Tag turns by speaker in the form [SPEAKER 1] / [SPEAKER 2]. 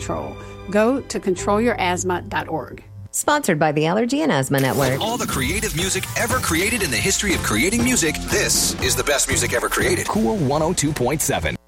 [SPEAKER 1] control. Go to controlyourasthma.org.
[SPEAKER 2] Sponsored by the Allergy and Asthma Network.
[SPEAKER 3] All the creative music ever created in the history of creating music, this is the best music ever created. Cool 102.7.